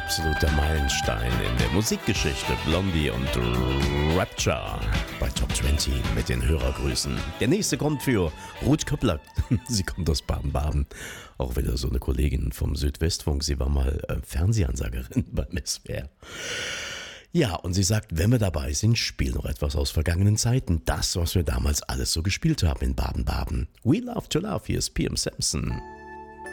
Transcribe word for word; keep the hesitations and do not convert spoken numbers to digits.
absoluter Meilenstein in der Musikgeschichte. Blondie und Rapture bei Top zwanzig mit den Hörergrüßen. Der nächste kommt für Ruth Köppler. Sie kommt aus Baden-Baden. Auch wieder so eine Kollegin vom Südwestfunk. Sie war mal äh, Fernsehansagerin beim S W R. Ja, und sie sagt, wenn wir dabei sind, spiel noch etwas aus vergangenen Zeiten. Das, was wir damals alles so gespielt haben in Baden-Baden. We Love to Love, hier ist P M Samson.